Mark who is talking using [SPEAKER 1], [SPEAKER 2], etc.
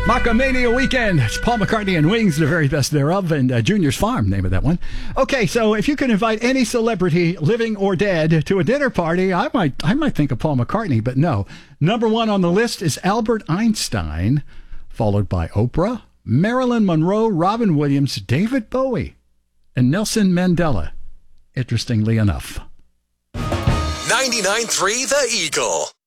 [SPEAKER 1] Macamania Weekend. It's Paul McCartney and Wings, the very best thereof, and Junior's Farm, name of that one. Okay, so if you could invite any celebrity, living or dead, to a dinner party, I might think of Paul McCartney, but no. Number one on the list is Albert Einstein, followed by Oprah, Marilyn Monroe, Robin Williams, David Bowie, and Nelson Mandela, interestingly enough.
[SPEAKER 2] 99.3 The Eagle.